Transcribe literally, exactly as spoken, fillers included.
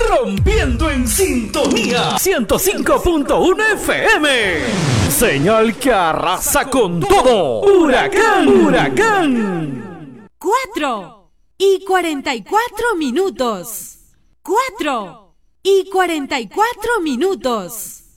rompiendo en sintonía ciento cinco punto uno F M. Señal que arrasa con todo. Huracán, huracán. Cuatro y cuarenta y cuatro minutos. Cuatro y cuarenta y cuatro minutos.